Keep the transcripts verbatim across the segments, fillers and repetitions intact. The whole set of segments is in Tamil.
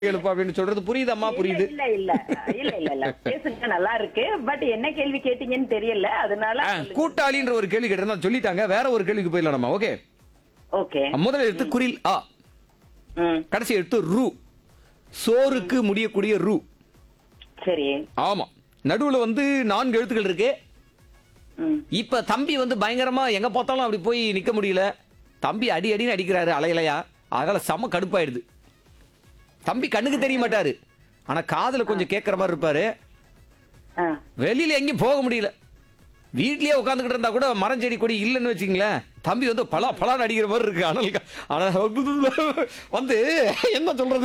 எழுப்பு அப்படின்னு சொல்றது புரியுதம்மா புரியுது. இல்ல இல்ல இல்ல இல்ல இல்ல பேசுங்க நல்லா இருக்கு. பட் என்ன கேள்வி கேட்டீங்கன்னு தெரியல, அதனால ஆ, கூட்டாளின்ற ஒரு கேள்வி கேட்டிருந்தா சொல்லிட்டாங்க. வேற ஒரு கேள்விக்கு போயிடலாம் நம்ம. Okay, okay. முதல் எழுத்து குரில் ஆ, ம், கடைசி எழுத்து ரு. சோறுக்கு முடியக்கூடிய ரு. சரி. ஆமா, நடுவுல வந்து நான்கு எழுத்துக்கள் இருக்கு. ம், இப்ப தம்பி வந்து பயங்கரமா எங்க பார்த்தாலும் அப்படி போய் நிக்க முடியல. தம்பி அடி அடின்னு அடிக்கிறாரு அலையலையா. அதனால செம கடுப்பாயிடுது. தம்பி கண்ணுக்கு தெரிய மாட்டாரு, ஆனா காதுல கொஞ்சம் கேட்கற மாதிரி இருப்பாரு. ஆ, வெளியில எங்கேயும் போக முடியல. வீட்லயே உட்காந்துக்கிட்டு இருந்தா கூட மரம் செடி கொடி இல்லைன்னு வச்சுங்களேன், தம்பி வந்து பலா பலான்னு அடிக்கிற மாதிரி இருக்கு. அனல் கா- ஆனா வந்து என்ன சொல்றது,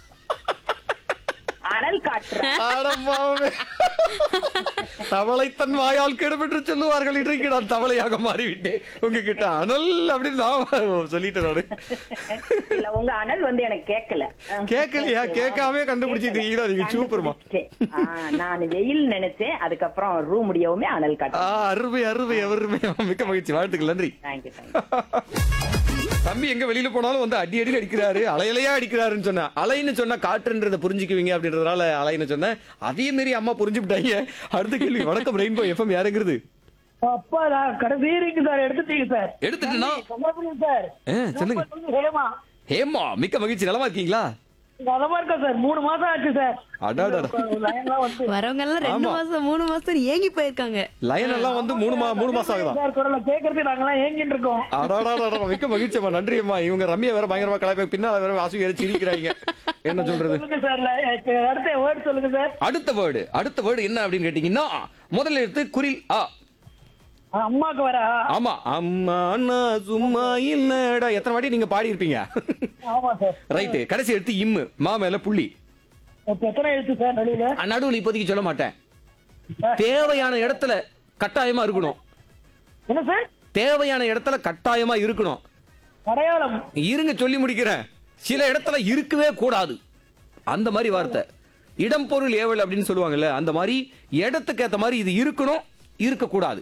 அனல் காற்று. அடப்பாவே. தவளை தன் வாயால் கெடுபெற்று சொல்லுவார்கள். இன்றைக்கு நான் தவளையாக மாறிவிட்டேன் உங்ககிட்ட. அனல் அப்படின்னு நான் சொல்லிட்டேன் நானு. இல்ல உங்க அனல் வந்து எனக்கு கேட்கல. கேட்கலையா? கேட்காம கண்டுபிடிச்சிட்டீங்களா நீங்க? சூப்பர்மா. ஆ, நான் வெயில் நினைச்சேன், அதுக்கப்புறம் ரூ முடியவுமே அனல் காற்று. ஆ, அருமை அருமை அருமை. மிக்க மகிழ்ச்சி, வாழ்த்துக்கள், நன்றி. Thank you thank you. தம்பி எங்க வெளியில போனாலும் வந்து அடி அடி அடிக்கிறாரு, அலையலையா அடிக்கிறாருன்னு சொன்ன. அலைன்னு சொன்னா காற்றுன்றத புரிஞ்சுக்குவீங்க அப்படின்றதுனால அலைன்னு சொன்னேன். அதே மாரி அம்மா புரிஞ்சுட்டாங்க. அடுத்த கேள்வி. வணக்கம் ரெயின்போ எஃப்எம், யாருங்கிறது? அப்பா நான் கடைசி இருக்கு சார், எடுத்துட்டீங்க சார். எடுத்துட்டுனா கமலபுரம் சார். ஆ, சொல்லுங்க. ஹேமா ஹேமா, மிக்க மகிழ்ச்சி. நலமா இருக்கீங்களா? நலமா இருக்கா சார்? மூணு மாசம் ஆச்சு சார். அடாடா. லைன்லாம் வந்து வரவங்க எல்லாம் ரெண்டு ஆமா. மாசம் மூணு மாசம் ஏங்கி போயிருக்காங்க. லைன் எல்லாம் வந்து மூணு மா மூணு மாசம் ஆகுதா? சார் குரலை கேட்கறதுக்கு நாங்கெல்லாம் ஏங்கிட்டு இருக்கோம். அடாடா, மிக்க மகிழ்ச்சி அம்மா, நன்றி அம்மா. இவங்க ரம்யா வேற பயங்கரமா கலாய்ப்பாங்க, பின்னால வேற வாசி வேற சிரிக்கிறாங்க. என்ன சொல்றது? சொல்லுங்க சார், ல- அடுத்த வேர்ட் சொல்லுங்க சார். அடுத்த வேர்டு அடுத்த வேர்டு என்ன அப்படின்னு கேட்டீங்கன்னா, முதல் எழுத்து குரில் ஆ. அம்மாக்கு வர ஆமா, அம்மா அண்ணா சும்மா இல்லடா. எத்தனை வாட்டி நீங்க பாடி இருப்பீங்க. ஆமா சார். ரைட்டு. கடைசி எழுத்து இம்மு, மா மேல புள்ளி. இப்ப எத்தனை எழுத்து சார் நடுவுல? நடுவில் இப்போதைக்கு சொல்ல மாட்டேன். தேவையான இடத்துல கட்டாயமா இருக்கணும். என்ன சார்? தேவையான இடத்துல கட்டாயமா இருக்கணும். அடையாளம். இருங்க சொல்லி முடிக்கிறேன். சில இடத்துல இருக்கவே கூடாது, அந்த மாதிரி வார்த்தை. இடம் பொருள் ஏவல் அப்படின்னு சொல்லுவாங்கல்ல, அந்த மாதிரி இடத்துக்கு ஏத்த மாதிரி இது இருக்கணும், இருக்கக்கூடாது.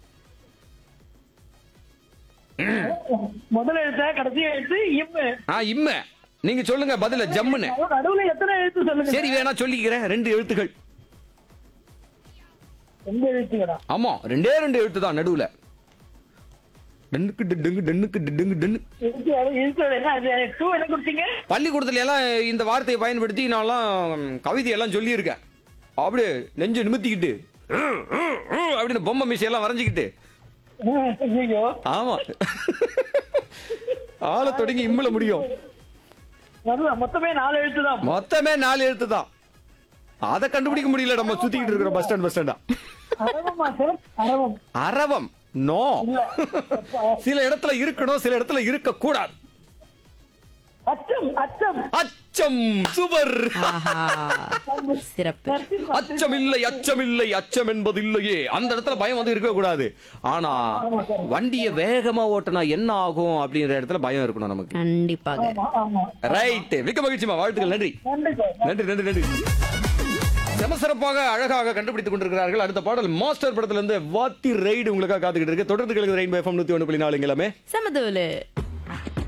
முதல் எழுத்த கடைசி எழுத்து இம்மு. ஆ, இம்ம. நீங்க சொல்லுங்க பதில ஜம்முன்னு. நடுவுல எத்தனை எழுத்து சொல்லுங்க. சரி, வேணா சொல்லிக்கிறேன். ரெண்டு எழுத்துகள். எந்த எழுத்துக்கடா? ஆமா, ரெண்டே ரெண்டு எழுத்து தான் நடுவுல. டன்னுக்கு டென்னுக்கு டன்னுக்கு டென்னுக்கு டன்னு. எழுத்து எழுத்து என்ன அது? டூ என்ன கொடுத்தீங்க? பள்ளிக்கூடத்துல எல்லாம் இந்த வார்த்தையை பயன்படுத்தி நான்லாம் கவிதை எல்லாம் சொல்லி இருக்கேன். அப்படியே நெஞ்சு நிமித்திக்கிட்டு அப்படின்னு பொம்மை மீசையெல்லாம் வரைஞ்சுக்கிட்டு. ஐயோ. ஆமா, ஆளை தொடங்கி இம்முல முடியும். நடுவுல மொத்தமே நாலு எழுத்து தான். மொத்தமே நாலு எழுத்து தான். அதை கண்டுபிடிக்க முடியல, நம்ம சுத்திக்கிட்டு இருக்கிறோம் பஸ் ஸ்டாண்ட் பஸ் ஸ்டாண்டா. அரவமா சார்? அரவம் அரவம் நோ. சில இடத்துல இருக்கணும், சில இடத்துல இருக்க கூடாது. அச்சம். அச்சம். அச்சம். சூப்பர். ஆஹா, சிறப்பு. அச்சம் இல்லை, அச்சம் இல்லை, அச்சம் என்பது இல்லையே. அந்த இடத்துல பயம் வந்து இருக்க கூடாது. ஆனா வண்டியை வேகமா ஓட்டினா என்ன ஆகும் அப்படிங்கிற இடத்துல பயம் இருக்கணும் நமக்கு. கண்டிப்பாக. ஆமா, ஆமா. ரைட். மிக்க மகிழ்ச்சிமா, வாழ்த்துக்கள், நன்றி. நன்றி சார். நன்றி நன்றி நன்றி. செம சிறப்பாக அழகாக கண்டுபிடித்துக் கொண்டிருக்கிறார்கள். அடுத்த பாடல் மாஸ்டர் படத்துல இருந்து வாத்தி ரைடு உங்களுக்காக காத்துக்கிட்டு இருக்கு. தொடர்ந்து கேளுங்க ரெயின்போ எஃப்எம் நூத்தி ஒன்று புள்ளி நாலு எல்லாமே சமதூலு.